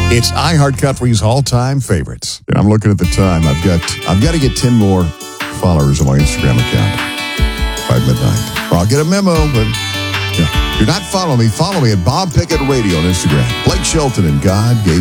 It's iHeart Country's all-time favorites. And I'm looking at the time. I've got to get 10 more followers on my Instagram account by midnight. Or I'll get a memo, but if you're not following me, follow me at Bob Pickett Radio on Instagram. Blake Shelton and God gave